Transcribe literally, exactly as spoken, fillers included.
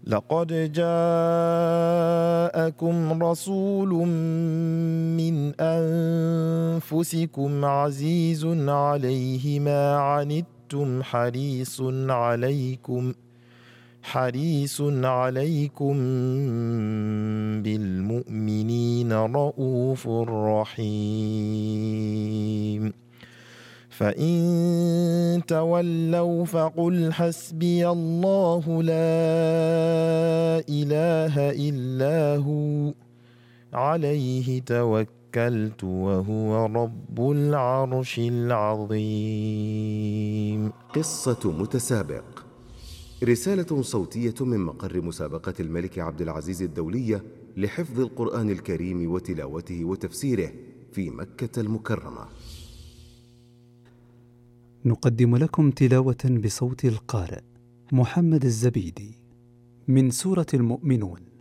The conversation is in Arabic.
لقد جاءكم رسول من أنفسكم عزيز عليه ما عنتم حريص عليكم حريص عليكم بالمؤمنين رؤوف رحيم. فإن تولوا فقل حسبي الله لا إله إلا هو عليه توكلت وهو رب العرش العظيم. قصة متسابق، رسالة صوتية من مقر مسابقة الملك عبد العزيز الدولية لحفظ القرآن الكريم وتلاوته وتفسيره في مكة المكرمة. نقدم لكم تلاوة بصوت القارئ محمد الزبيدي من سورة المؤمنون.